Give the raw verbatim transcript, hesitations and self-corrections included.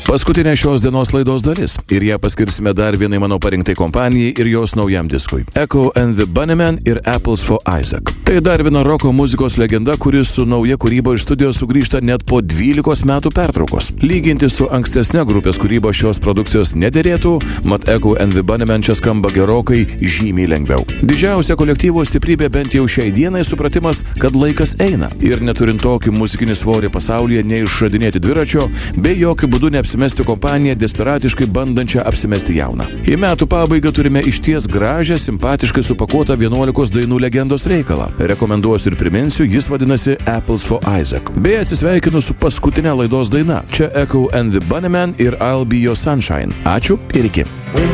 Paskutinė šios dienos laidos dalis ir ją paskirsime dar vienai mano parinktai kompanijai ir jos naujam diskui – Echo and the Bunnymen ir Apples for Isaac. Tai dar viena roko muzikos legenda, kuris su nauja kūryba iš studijos sugrįžta net po dvylikos metų pertraukos. Lyginti su ankstesne grupės kūryba šios produkcijos nederėtų, mat Echo and the Bunnymen čia skamba gerokai žymiai lengviau. Didžiausia kolektyvo stiprybė bent jau šiai dienai supratimas, kad laikas eina ir neturint tokį muzikinį svorį pasaulyje neišradinėti dviračio, bei jokių būdų neapsimesti kompaniją desperatiškai bandančią apsimesti jauną. Į metų pabaigą turime išties gražią, simpatiškai supakuotą vienuolikos dainų legendos reikalą. Rekomenduosiu ir priminsiu, jis vadinasi Apples for Isaac. Bei atsisveikinu su paskutinė laidos daina. Čia Echo and the Bunnymen ir I'll Be Your Sunshine. Ačiū ir iki.